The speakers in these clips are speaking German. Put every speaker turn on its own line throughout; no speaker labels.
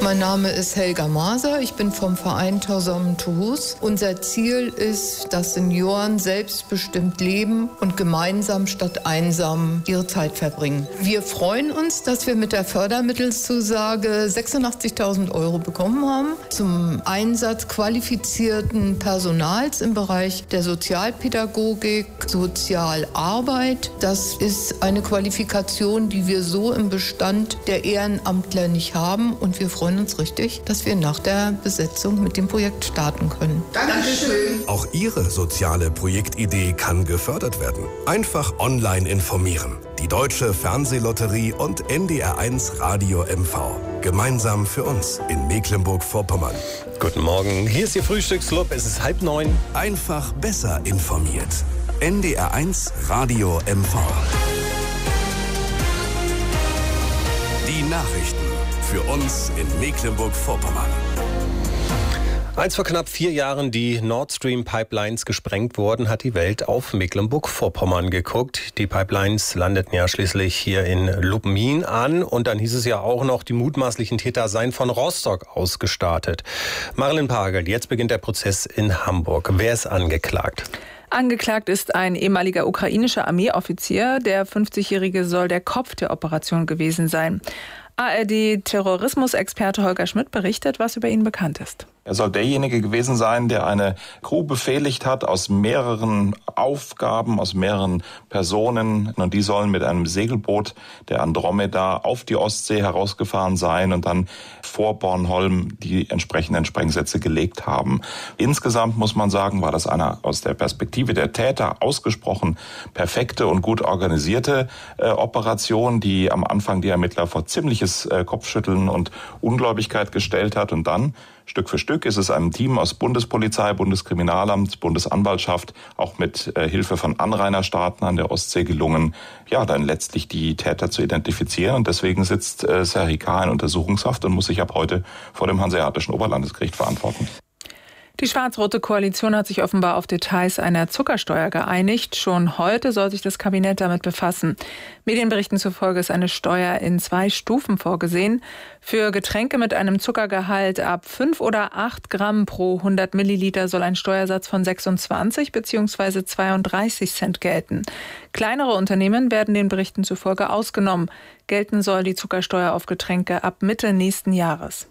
Mein Name ist Helga Maser, ich bin vom Verein Tausom Tuhus. Unser Ziel ist, dass Senioren selbstbestimmt leben und gemeinsam statt einsam ihre Zeit verbringen. Wir freuen uns, dass wir mit der Fördermittelzusage 86.000 € bekommen haben zum Einsatz qualifizierten Personals im Bereich der Sozialpädagogik, Sozialarbeit. Das ist eine Qualifikation, die wir so im Bestand der Ehrenamtler nicht haben, und wir freuen uns richtig, dass wir nach der Besetzung mit dem Projekt starten können. Dankeschön.
Auch Ihre soziale Projektidee kann gefördert werden. Einfach online informieren. Die Deutsche Fernsehlotterie und NDR1 Radio MV. Gemeinsam für uns in Mecklenburg-Vorpommern.
Guten Morgen, hier ist Ihr Frühstücksclub. Es ist 8:30.
Einfach besser informiert. NDR1 Radio MV. Die Nachrichten für uns in Mecklenburg-Vorpommern.
Als vor knapp 4 Jahren die Nord Stream Pipelines gesprengt wurden, hat die Welt auf Mecklenburg-Vorpommern geguckt. Die Pipelines landeten ja schließlich hier in Lubmin an. Und dann hieß es ja auch noch, die mutmaßlichen Täter seien von Rostock aus gestartet. Marilyn Pagel, jetzt beginnt der Prozess in Hamburg. Wer ist angeklagt?
Angeklagt ist ein ehemaliger ukrainischer Armeeoffizier. Der 50-Jährige soll der Kopf der Operation gewesen sein. ARD-Terrorismusexperte Holger Schmidt berichtet, was über ihn bekannt ist.
Er soll derjenige gewesen sein, der eine Crew befehligt hat aus mehreren Aufgaben, aus mehreren Personen. Und die sollen mit einem Segelboot der Andromeda auf die Ostsee herausgefahren sein und dann vor Bornholm die entsprechenden Sprengsätze gelegt haben. Insgesamt muss man sagen, war das eine aus der Perspektive der Täter ausgesprochen perfekte und gut organisierte Operation, die am Anfang die Ermittler vor ziemliches Kopfschütteln und Ungläubigkeit gestellt hat. Und dann Stück für Stück ist es einem Team aus Bundespolizei, Bundeskriminalamt, Bundesanwaltschaft, auch mit Hilfe von Anrainerstaaten an der Ostsee gelungen, ja, dann letztlich die Täter zu identifizieren. Und deswegen sitzt Serhi K. in Untersuchungshaft und muss sich ab heute vor dem Hanseatischen Oberlandesgericht verantworten.
Die schwarz-rote Koalition hat sich offenbar auf Details einer Zuckersteuer geeinigt. Schon heute soll sich das Kabinett damit befassen. Medienberichten zufolge ist eine Steuer in 2 Stufen vorgesehen. Für Getränke mit einem Zuckergehalt ab 5 oder 8 Gramm pro 100 Milliliter soll ein Steuersatz von 26 bzw. 32 Cent gelten. Kleinere Unternehmen werden den Berichten zufolge ausgenommen. Gelten soll die Zuckersteuer auf Getränke ab Mitte nächsten Jahres.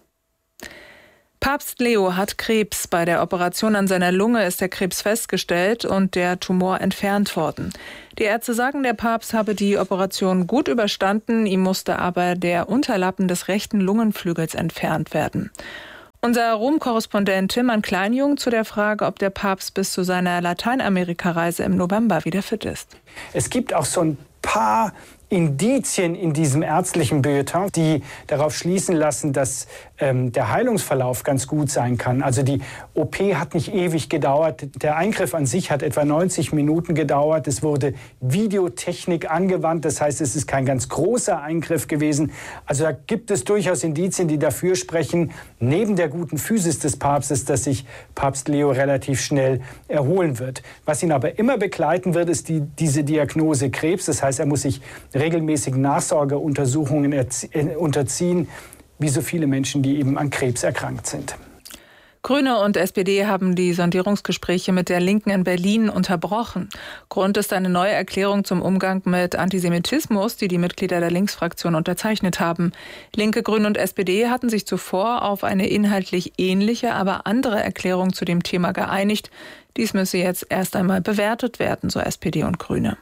Papst Leo hat Krebs. Bei der Operation an seiner Lunge ist der Krebs festgestellt und der Tumor entfernt worden. Die Ärzte sagen, der Papst habe die Operation gut überstanden, ihm musste aber der Unterlappen des rechten Lungenflügels entfernt werden. Unser Rom-Korrespondent Tilman Kleinjung zu der Frage, ob der Papst bis zu seiner Lateinamerika-Reise im November wieder fit ist.
Es gibt auch so ein paar Indizien in diesem ärztlichen Bulletin, die darauf schließen lassen, dass der Heilungsverlauf ganz gut sein kann. Also die OP hat nicht ewig gedauert. Der Eingriff an sich hat etwa 90 Minuten gedauert. Es wurde Videotechnik angewandt. Das heißt, es ist kein ganz großer Eingriff gewesen. Also da gibt es durchaus Indizien, die dafür sprechen, neben der guten Physis des Papstes, dass sich Papst Leo relativ schnell erholen wird. Was ihn aber immer begleiten wird, ist diese Diagnose Krebs. Das heißt, er muss sich regelmäßigen Nachsorgeuntersuchungen unterziehen, wie so viele Menschen, die eben an Krebs erkrankt sind.
Grüne und SPD haben die Sondierungsgespräche mit der Linken in Berlin unterbrochen. Grund ist eine neue Erklärung zum Umgang mit Antisemitismus, die die Mitglieder der Linksfraktion unterzeichnet haben. Linke, Grüne und SPD hatten sich zuvor auf eine inhaltlich ähnliche, aber andere Erklärung zu dem Thema geeinigt. Dies müsse jetzt erst einmal bewertet werden, so SPD und Grüne.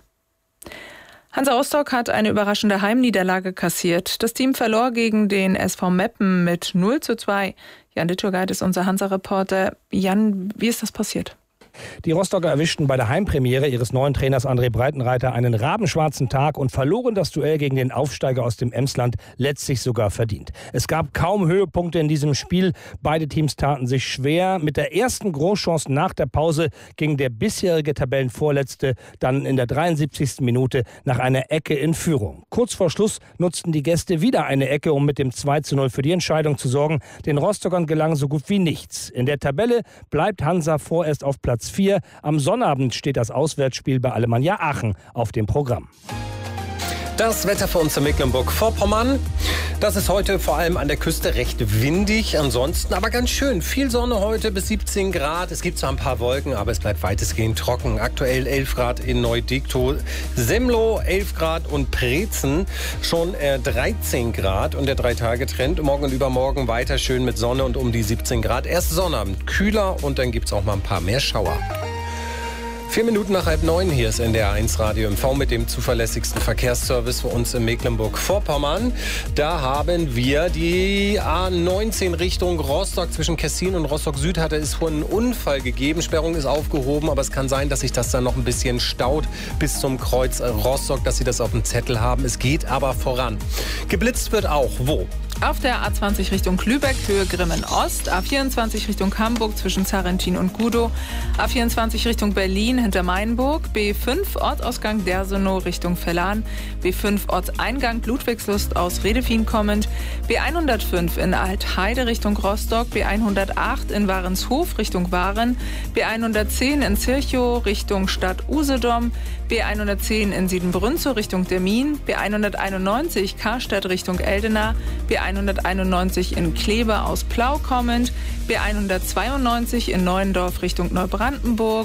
Hansa Rostock hat eine überraschende Heimniederlage kassiert. Das Team verlor gegen den SV Meppen mit 0:2. Jan Liturgeit ist unser Hansa-Reporter. Jan, wie ist das passiert?
Die Rostocker erwischten bei der Heimpremiere ihres neuen Trainers André Breitenreiter einen rabenschwarzen Tag und verloren das Duell gegen den Aufsteiger aus dem Emsland letztlich sogar verdient. Es gab kaum Höhepunkte in diesem Spiel. Beide Teams taten sich schwer. Mit der ersten Großchance nach der Pause ging der bisherige Tabellenvorletzte dann in der 73. Minute nach einer Ecke in Führung. Kurz vor Schluss nutzten die Gäste wieder eine Ecke, um mit dem 2:0 für die Entscheidung zu sorgen. Den Rostockern gelang so gut wie nichts. In der Tabelle bleibt Hansa vorerst auf Platz 4. Am Sonnabend steht das Auswärtsspiel bei Alemannia Aachen auf dem Programm.
Das Wetter für uns in Mecklenburg-Vorpommern. Das ist heute vor allem an der Küste recht windig, ansonsten aber ganz schön. Viel Sonne heute bis 17 Grad. Es gibt zwar ein paar Wolken, aber es bleibt weitestgehend trocken. Aktuell 11 Grad in Neudiktow, Semlo 11 Grad und Pretzen schon 13 Grad. Und der 3-Tage-Trend morgen und übermorgen weiter schön mit Sonne und um die 17 Grad. Erst Sonnabend kühler und dann gibt es auch mal ein paar mehr Schauer. 4 Minuten nach 8:30, hier ist NDR 1 Radio MV mit dem zuverlässigsten Verkehrsservice für uns in Mecklenburg-Vorpommern. Da haben wir die A19 Richtung Rostock. Zwischen Kessin und Rostock Süd hatte es vorhin einen Unfall gegeben. Sperrung ist aufgehoben, aber es kann sein, dass sich das dann noch ein bisschen staut bis zum Kreuz Rostock, dass Sie das auf dem Zettel haben. Es geht aber voran. Geblitzt wird auch. Wo?
Auf der A20 Richtung Lübeck, Höhe Grimmen Ost, A24 Richtung Hamburg zwischen Sarrentin und Gudow, A24 Richtung Berlin hinter Mainburg, B5 Ortsausgang Dersenow Richtung Vellan, B5 Ortseingang Ludwigslust aus Redefien kommend, B105 in Altheide Richtung Rostock, B108 in Warenshof Richtung Waren, B110 in Zirchow Richtung Stadt Usedom, B110 in Siedenbrünzow Richtung Demmin, B191 Karstadt Richtung Eldena, B191 in Kleve aus Plau kommend, B192 in Neuendorf Richtung Neubrandenburg,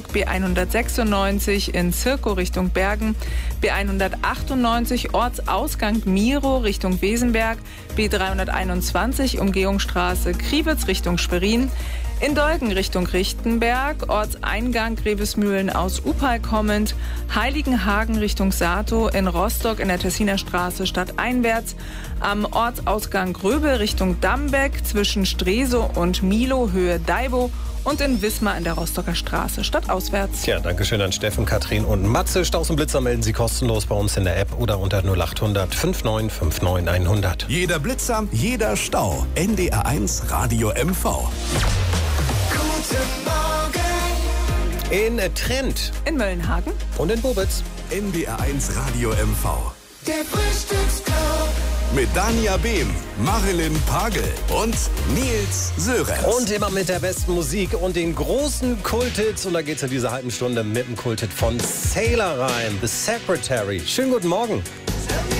B196 in Zirkow Richtung Bergen, B198 Ortsausgang Miro Richtung Wesenberg, B321 Umgehungsstraße Kriwitz Richtung Schwerin, in Dolgen Richtung Richtenberg, Ortseingang Grevesmühlen aus Upal kommend, Heiligenhagen Richtung Sato, in Rostock in der Tessiner Straße stadteinwärts, am Ortsausgang Gröbel Richtung Dambeck zwischen Stresow und Milo Höhe Daibo und in Wismar in der Rostocker Straße stadtauswärts.
Ja, danke schön an Steffen, Katrin und Matze. Staus und Blitzer melden Sie kostenlos bei uns in der App oder unter 0800 5959 100.
Jeder Blitzer, jeder Stau. NDR 1 Radio MV.
In Trent.
In Möllenhagen.
Und in Bobitz.
NDR 1 Radio MV.
Der Frühstücksclub.
Mit Dania Behm, Marilyn Pagel und Nils Sörenz.
Und immer mit der besten Musik und den großen Kulthits. Und da geht's in dieser halben Stunde mit dem Kulthit von Sailor rein. The Secretary. Schönen guten Morgen.